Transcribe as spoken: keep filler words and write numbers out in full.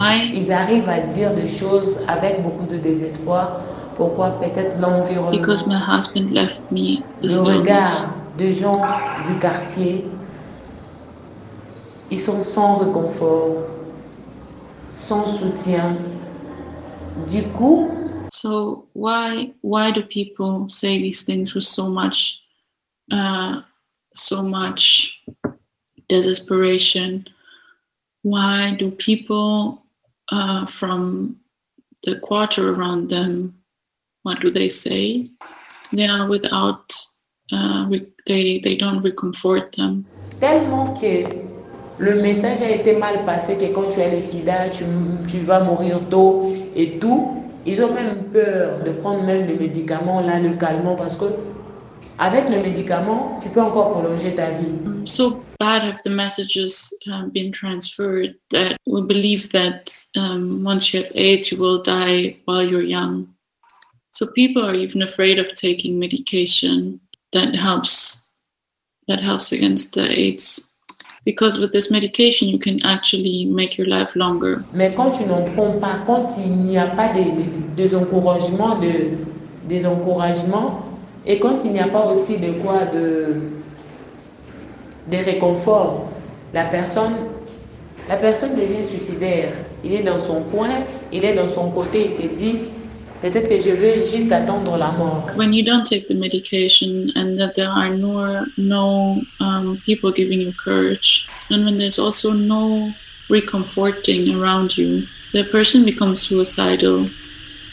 Why? Ils arrivent à dire des choses avec beaucoup de désespoir. Pourquoi? Peut-être l'environnement. Because my husband left me the Le slowness. regard des gens du quartier, ils sont sans réconfort, sans soutien. Du coup, so why why do people say these things with so much, uh, so much desperation? Why do people uh, from the quarter around them, what do they say? They are without, uh, re- they they don't reconfort them. Tellement que le message a été mal passé que quand tu as le sida, tu, tu vas mourir tôt et tout. Ils ont même peur de prendre même le médicament, là, le calmant, parce que avec le médicament, tu peux encore prolonger ta vie. Um, so bad have the messages uh, been transferred that we believe that um, once you have AIDS, you will die while you're young. So people are even afraid of taking medication that helps that helps against the AIDS. Because with this medication, you can actually make your life longer. Mais quand tu n'en prends pas, quand il n'y a pas de, de, des encouragements, de, des encouragements, et quand il n'y a pas aussi de quoi de, de réconfort, la personne, la personne devient suicidaire. Il est dans son coin, il est dans son côté, il s'est dit, peut-être que je vais juste attendre la mort. When you don't take the medication and that there are no, no um, people giving you courage, and when there's also no reconforting around you, the person becomes suicidal.